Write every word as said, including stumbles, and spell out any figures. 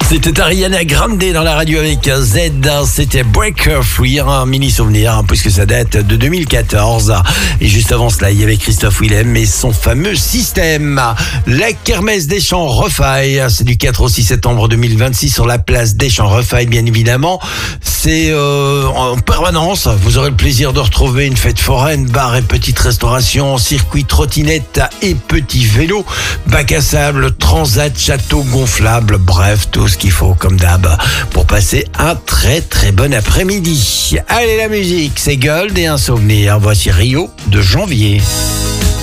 C'était Ariana Grande dans la radio avec Z. C'était Breaker Free, un mini souvenir, hein, puisque ça date de deux mille quatorze. Et juste avant cela, il y avait Christophe Willem et son fameux système. La kermesse des Champs Refaille, c'est du quatre au six septembre deux mille vingt-six sur la place des Champs Refaille, bien évidemment. C'est euh, en permanence. Vous aurez le plaisir de retrouver une fête foraine, bar et petite restauration, circuit trottinette et petit vélo, bac à sable, transat, château gonflable, bref, tout ce qu'il faut comme d'hab pour passer un très très bon après-midi. Allez, la musique, c'est Gold et un souvenir. Voici Rio de Janvier.